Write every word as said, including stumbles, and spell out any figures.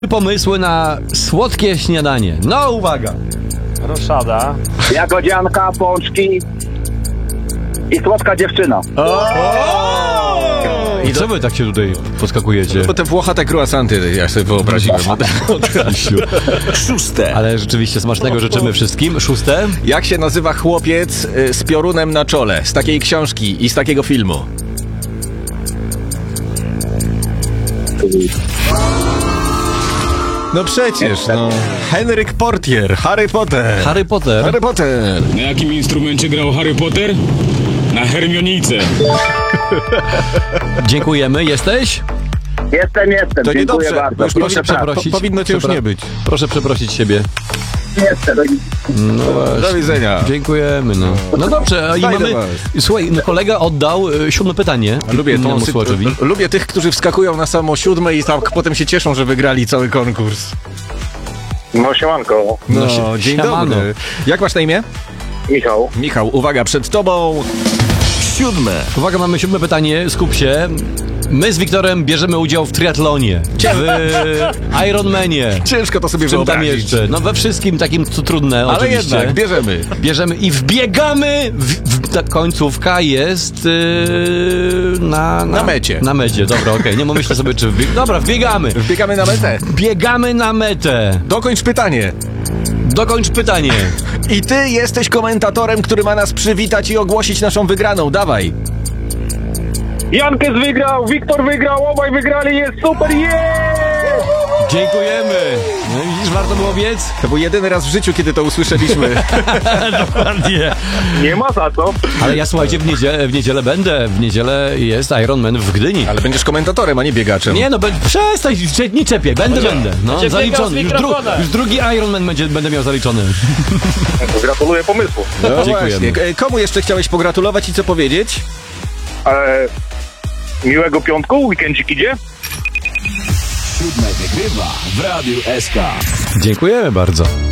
Pomysły na słodkie śniadanie. No, uwaga. Roszada. Jagodzianka, pączki i słodka dziewczyna. I co wy tak się tutaj podskakujecie? Bo te włochate croissanty, ja sobie wyobraziłem. Szóste. Ale rzeczywiście smacznego życzymy wszystkim. Szóste. Jak się nazywa chłopiec y, z piorunem na czole? Z takiej książki i z takiego filmu. No przecież, no. Henryk Portier, Harry Potter. Harry Potter. Harry Potter. Na jakim instrumencie grał Harry Potter? Na hermionice. Dziękujemy. Jesteś? Jestem, jestem. To Dziękuję niedobrze. bardzo. Już Proszę powinno, przeprosić. po, powinno cię już Przepra- nie być. Proszę przeprosić siebie. Jestem. No właśnie. Do widzenia. Dziękujemy, no. No dobrze, i Znajdę mamy... was. Słuchaj, no kolega oddał y, siódme pytanie. Lubię, tą innemu sy- słuchaczowi. l- lubię tych, którzy wskakują na samo siódme i tak potem się cieszą, że wygrali cały konkurs. No siemanko. No, No si- dzień siemano. dobry. Jak masz na imię? Michał. Michał, uwaga, przed tobą siódme. Uwaga, mamy siódme pytanie, skup się. My z Wiktorem bierzemy udział w triatlonie, w Ironmanie. Ciężko to sobie Czym tam wyobrazić. jeszcze? No we wszystkim takim, co trudne Ale oczywiście. jednak, bierzemy. Bierzemy i wbiegamy, w, w, ta końcówka jest yy, na, na... Na mecie. Na mecie, dobra, okej, nie myślę sobie, czy wbieg... Dobra, wbiegamy. Wbiegamy na metę. Biegamy na metę. Dokończ pytanie. Dokończ pytanie. I ty jesteś komentatorem, który ma nas przywitać i ogłosić naszą wygraną. Dawaj. Jankes wygrał, Wiktor wygrał, obaj wygrali, jest super, jest! Dziękujemy. No widzisz, warto było biec? To był jedyny raz w życiu, kiedy to usłyszeliśmy. Dokładnie. Nie ma za co. Ale ja, słuchajcie, w niedzielę, w niedzielę będę. W niedzielę jest Ironman w Gdyni. Ale będziesz komentatorem, a nie biegaczem. Nie no, be, przestań, nie czepię, będę, będę. No, Będzie biegał z zaliczony. Już, dru, mikrofonem. już drugi Ironman będzie, będę miał zaliczony. Gratuluję pomysłu. No Dziękujemy. właśnie. K- Komu jeszcze chciałeś pogratulować i co powiedzieć? E, miłego piątku, weekendzik idzie. Siódme wygrywa w Radiu S K. Dziękujemy bardzo.